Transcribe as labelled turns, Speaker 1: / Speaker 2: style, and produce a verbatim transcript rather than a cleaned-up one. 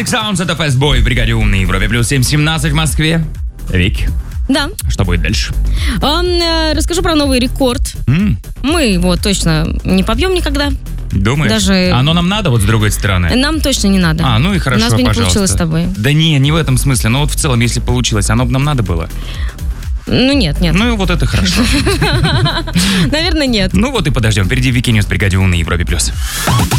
Speaker 1: Sounds, это Fastboy в бригаде «Умный» в Европе плюс семь семнадцать в Москве. Вик,
Speaker 2: Да.
Speaker 1: что будет дальше?
Speaker 2: А, э, расскажу про новый рекорд.
Speaker 1: М?
Speaker 2: Мы его точно не побьем никогда.
Speaker 1: Думаешь?
Speaker 2: Даже-
Speaker 1: Оно нам надо вот с другой стороны?
Speaker 2: Нам точно не надо.
Speaker 1: А, ну и хорошо,
Speaker 2: У нас бы не
Speaker 1: пожалуйста.
Speaker 2: получилось с тобой.
Speaker 1: Да не, не в этом смысле. Но вот в целом, если получилось, оно бы нам надо было.
Speaker 2: Ну нет, нет.
Speaker 1: Ну и вот это хорошо.
Speaker 2: Наверное, нет.
Speaker 1: Ну вот и подождем. Впереди Вики Ньюс в бригаде «Умный» в Европе плюс.